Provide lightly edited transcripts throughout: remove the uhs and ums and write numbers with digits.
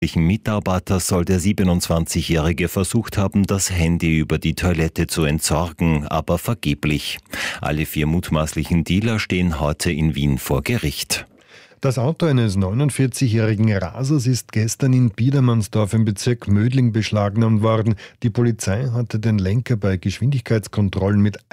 Mitarbeiter soll der 27-Jährige versucht haben, das Handy über die Toilette zu entsorgen, aber vergeblich. Alle 4 mutmaßlichen Dealer stehen heute in Wien vor Gericht. Das Auto eines 49-jährigen Rasers ist gestern in Biedermannsdorf im Bezirk Mödling beschlagnahmt worden. Die Polizei hatte den Lenker bei Geschwindigkeitskontrollen mit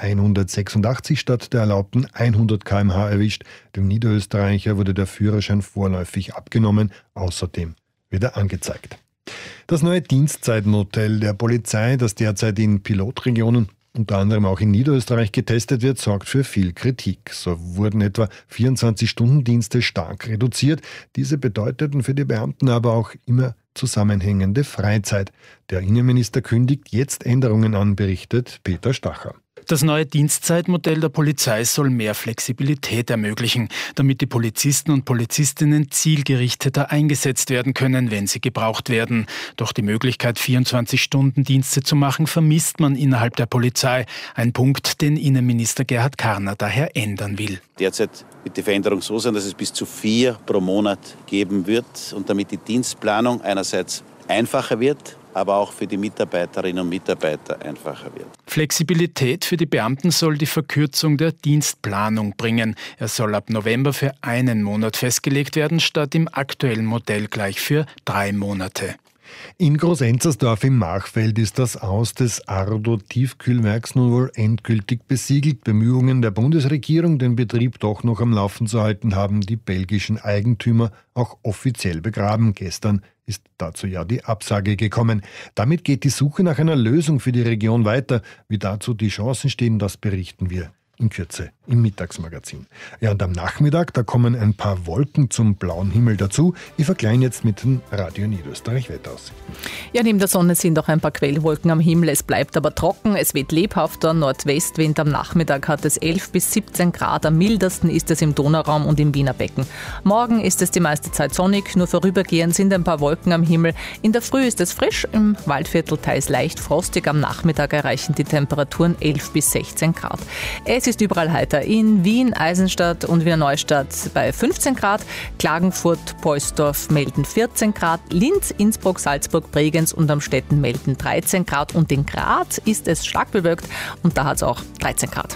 186 statt der erlaubten 100 km/h erwischt. Dem Niederösterreicher wurde der Führerschein vorläufig abgenommen. Außerdem wird er angezeigt. Das neue Dienstzeitmodell der Polizei, das derzeit in Pilotregionen unter anderem auch in Niederösterreich getestet wird, sorgt für viel Kritik. So wurden etwa 24-Stunden-Dienste stark reduziert. Diese bedeuteten für die Beamten aber auch immer zusammenhängende Freizeit. Der Innenminister kündigt jetzt Änderungen an, berichtet Peter Stacher. Das neue Dienstzeitmodell der Polizei soll mehr Flexibilität ermöglichen, damit die Polizisten und Polizistinnen zielgerichteter eingesetzt werden können, wenn sie gebraucht werden. Doch die Möglichkeit, 24-Stunden-Dienste zu machen, vermisst man innerhalb der Polizei. Ein Punkt, den Innenminister Gerhard Karner daher ändern will. Derzeit wird die Veränderung so sein, dass es bis zu 4 pro Monat geben wird und damit die Dienstplanung einerseits einfacher wird, aber auch für die Mitarbeiterinnen und Mitarbeiter einfacher wird. Flexibilität für die Beamten soll die Verkürzung der Dienstplanung bringen. Er soll ab November für 1 Monat festgelegt werden, statt im aktuellen Modell gleich für 3 Monate. In Groß-Enzersdorf im Machfeld ist das Aus des Ardo-Tiefkühlwerks nun wohl endgültig besiegelt. Bemühungen der Bundesregierung, den Betrieb doch noch am Laufen zu halten, haben die belgischen Eigentümer auch offiziell begraben. Gestern ist dazu ja die Absage gekommen. Damit geht die Suche nach einer Lösung für die Region weiter. Wie dazu die Chancen stehen, das berichten wir in Kürze im Mittagsmagazin. Ja, und am Nachmittag, da kommen ein paar Wolken zum blauen Himmel dazu. Ich vergleiche jetzt mit dem Radio Niederösterreich Wetteraussichten. Ja, neben der Sonne sind auch ein paar Quellwolken am Himmel. Es bleibt aber trocken, es weht lebhafter Nordwestwind. Am Nachmittag hat es 11 bis 17 Grad. Am mildesten ist es im Donauraum und im Wiener Becken. Morgen ist es die meiste Zeit sonnig, nur vorübergehend sind ein paar Wolken am Himmel. In der Früh ist es frisch, im Waldviertel teils leicht frostig. Am Nachmittag erreichen die Temperaturen 11 bis 16 Grad. Es ist überall heiter. In Wien, Eisenstadt und Wiener Neustadt bei 15 Grad, Klagenfurt, Poisdorf melden 14 Grad, Linz, Innsbruck, Salzburg, Bregenz und Amstetten melden 13 Grad und in Graz ist es stark bewölkt und da hat es auch 13 Grad.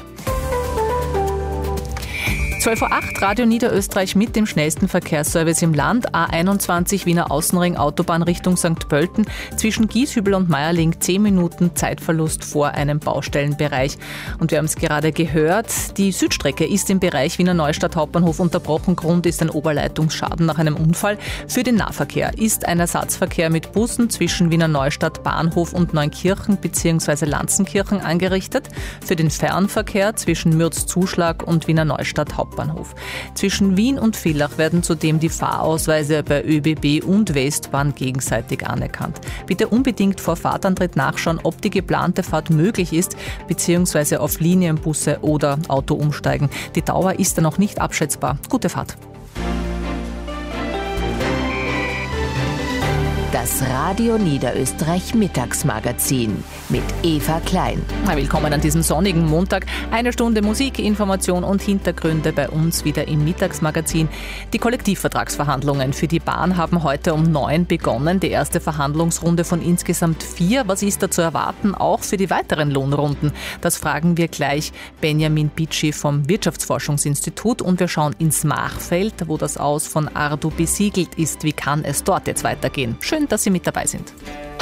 12:08 Uhr, Radio Niederösterreich mit dem schnellsten Verkehrsservice im Land. A21 Wiener Außenring, Autobahn Richtung St. Pölten. Zwischen Gieshübel und Meierling 10 Minuten Zeitverlust vor einem Baustellenbereich. Und wir haben es gerade gehört, die Südstrecke ist im Bereich Wiener Neustadt Hauptbahnhof unterbrochen. Grund ist ein Oberleitungsschaden nach einem Unfall. Für den Nahverkehr ist ein Ersatzverkehr mit Bussen zwischen Wiener Neustadt Bahnhof und Neunkirchen bzw. Lanzenkirchen angerichtet. Für den Fernverkehr zwischen Mürz-Zuschlag und Wiener Neustadt Hauptbahnhof. Zwischen Wien und Villach werden zudem die Fahrausweise bei ÖBB und Westbahn gegenseitig anerkannt. Bitte unbedingt vor Fahrtantritt nachschauen, ob die geplante Fahrt möglich ist, bzw. auf Linienbusse oder Auto umsteigen. Die Dauer ist dann noch nicht abschätzbar. Gute Fahrt. Das Radio Niederösterreich Mittagsmagazin mit Eva Klein. Willkommen an diesem sonnigen Montag. 1 Stunde Musik, Information und Hintergründe bei uns wieder im Mittagsmagazin. Die Kollektivvertragsverhandlungen für die Bahn haben heute um 9 begonnen. Die erste Verhandlungsrunde von insgesamt 4. Was ist da zu erwarten, auch für die weiteren Lohnrunden? Das fragen wir gleich Benjamin Bitschi vom Wirtschaftsforschungsinstitut und wir schauen ins Machfeld, wo das Aus von Ardo besiegelt ist. Wie kann es dort jetzt weitergehen? Schön, dass Sie mit dabei sind.